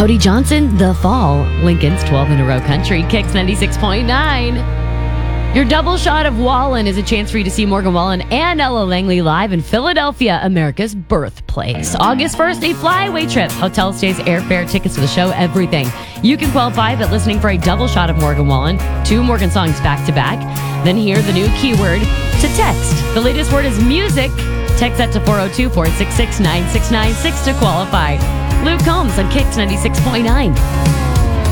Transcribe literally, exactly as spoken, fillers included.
Cody Johnson, The Fall, Lincoln's twelve in a row country, Kicks ninety-six point nine. Your double shot of Wallen is a chance for you to see Morgan Wallen and Ella Langley live in Philadelphia, America's birthplace. August first, a flyaway trip, hotel stays, airfare, tickets to the show, everything. You can qualify by listening for a double shot of Morgan Wallen, two Morgan songs back to back. Then hear the new keyword to text. The latest word is music. Text that to four oh two, four six six, nine six nine six to qualify. Luke Combs on Kicks ninety-six point nine.